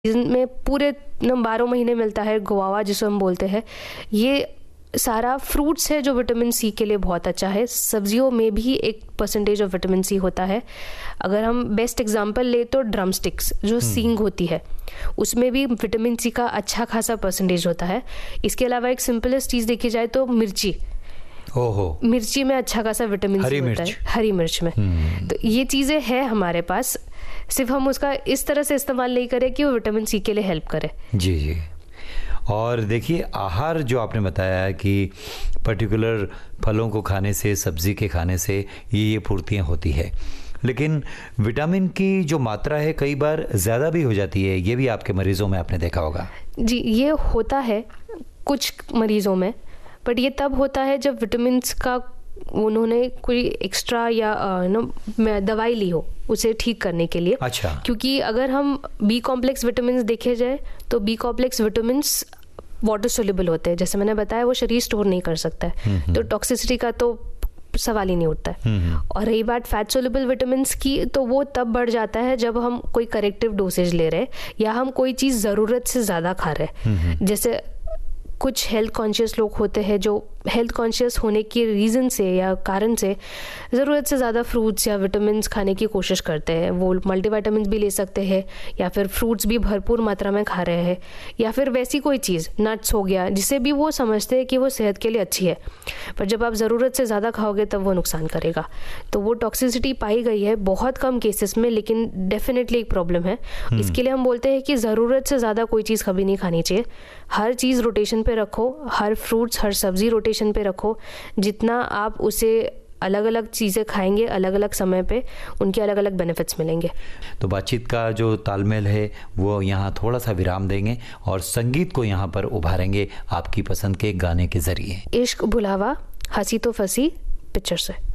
Season में पूरे 12 महीने मिलता है। गुआवा जिसे हम बोलते हैं, ये सारा फ्रूट्स है जो विटामिन सी के लिए बहुत अच्छा है। सब्जियों में भी 1% ऑफ विटामिन सी होता है। अगर हम बेस्ट एग्जांपल ले तो ड्रम स्टिक्स जो सींग होती है उसमें भी विटामिन सी का अच्छा खासा परसेंटेज होता है। इसके अलावा एक सिंपलेस्ट चीज़ देखी जाए तो मिर्ची, मिर्ची में अच्छा खासा विटामिन सी होता है, हरी मिर्च में। तो ये चीज़ें हैं हमारे पास, सिर्फ हम उसका इस तरह से इस्तेमाल नहीं करें कि वो विटामिन सी के लिए हेल्प करे। जी जी। और देखिए, आहार जो आपने बताया है कि पर्टिकुलर फलों को खाने से, सब्जी के खाने से ये पूर्तियाँ होती है, लेकिन विटामिन की जो मात्रा है कई बार ज़्यादा भी हो जाती है। ये भी आपके मरीज़ों में आपने देखा होगा। जी, ये होता है कुछ मरीज़ों में, बट ये तब होता है जब विटामिन का उन्होंने कोई एक्स्ट्रा या दवाई ली हो उसे ठीक करने के लिए। अच्छा। क्योंकि अगर हम बी कॉम्प्लेक्स विटामिन देखे जाए तो B complex vitamin water soluble होते हैं, जैसे मैंने बताया वो शरीर स्टोर नहीं कर सकता है, तो टॉक्सिसिटी का तो सवाल ही नहीं उठता है। और रही बात फैट सोल्यूबल विटामिन की, तो वो तब बढ़ जाता है जब हम कोई करेक्टिव डोसेज ले रहे या हम कोई चीज़ ज़रूरत से ज़्यादा खा रहे। जैसे कुछ हेल्थ कॉन्शियस लोग होते हैं जो हेल्थ कॉन्शियस होने के रीज़न से या कारण से ज़रूरत से ज़्यादा फ्रूट्स या विटामिन्स खाने की कोशिश करते हैं। वो मल्टीविटामिन्स भी ले सकते हैं या फिर फ्रूट्स भी भरपूर मात्रा में खा रहे हैं, या फिर वैसी कोई चीज़ नट्स हो गया जिसे भी वो समझते हैं कि वो सेहत के लिए अच्छी है, पर जब आप ज़रूरत से ज़्यादा खाओगे तब वो नुकसान करेगा। तो वो टॉक्सिसिटी पाई गई है बहुत कम केसेस में, लेकिन डेफिनेटली एक प्रॉब्लम है। इसके लिए हम बोलते हैं कि ज़रूरत से ज़्यादा कोई चीज़ कभी नहीं खानी चाहिए। हर चीज़ रोटेशन पे रखो, हर फ्रूट्स हर सब्जी रोटेशन पे रखो। जितना आप उसे अलग अलग चीज़ें खाएंगे अलग अलग समय पे, उनके अलग अलग बेनिफिट्स मिलेंगे। तो बातचीत का जो तालमेल है वो यहाँ थोड़ा सा विराम देंगे और संगीत को यहाँ पर उभारेंगे आपकी पसंद के गाने के जरिए। इश्क भुलावा हंसी तो फंसी पिक्चर से।